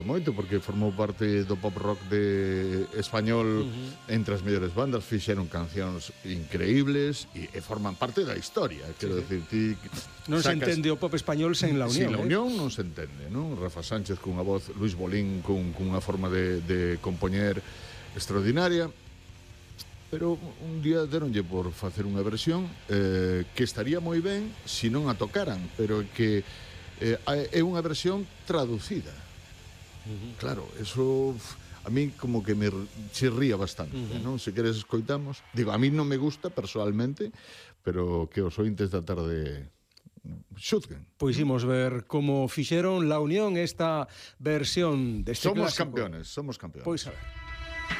moito, porque formou parte do pop rock de español entre as mellores bandas, fixeron cancións increíbles e forman parte da historia, quero decir, ti non se entende o pop español sen La Unión. Sin La Unión non se entende, non? Rafa Sánchez cunha voz, Luis Bolín cunha forma de compoñer extraordinaria, pero un día deronlle por facer unha versión que estaría moi ben se non a tocaran, pero que é unha versión traducida. Claro, eso a mí como que me chirría bastante, non? Se queres escoitamos. Digo, a mí non me gusta personalmente, pero que os ointes da tarde xuzguen. Pois imos ver como fixeron La Unión esta versión deste clásico. Somos campeones. Pois a ver.